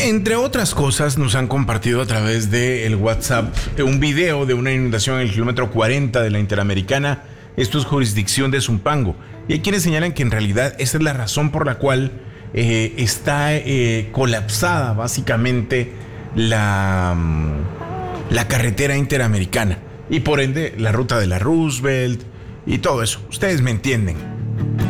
Entre otras cosas, nos han compartido a través del WhatsApp un video de una inundación en el kilómetro 40 de la Interamericana. Esto es jurisdicción de Zumpango. Y hay quienes señalan que en realidad esa es la razón por la cual está colapsada básicamente la carretera interamericana. Y por ende la ruta de la Roosevelt y todo eso. Ustedes me entienden.